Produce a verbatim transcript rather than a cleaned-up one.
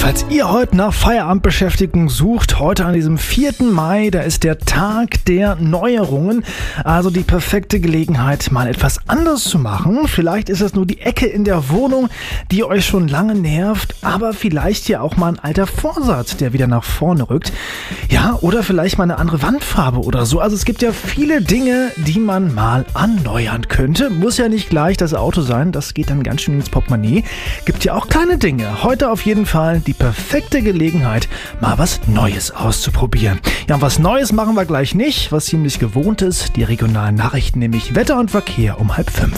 Falls ihr heute nach Feierabendbeschäftigung sucht, heute an diesem vierten Mai, da ist der Tag der Neuerungen, also die perfekte Gelegenheit, mal etwas anderes zu machen. Vielleicht ist es nur die Ecke in der Wohnung, die euch schon lange nervt, aber vielleicht ja auch mal ein alter Vorsatz, der wieder nach vorne rückt. Ja, oder vielleicht mal eine andere Wandfarbe oder so. Also es gibt ja viele Dinge, die man mal erneuern könnte. Muss ja nicht gleich das Auto sein, das geht dann ganz schön ins Portemonnaie. Gibt ja auch kleine Dinge. Heute auf jeden Fall die perfekte Gelegenheit, mal was Neues auszuprobieren. Ja, und was Neues machen wir gleich nicht, was ziemlich gewohnt ist. Die regionalen Nachrichten, nämlich Wetter und Verkehr um halb fünf.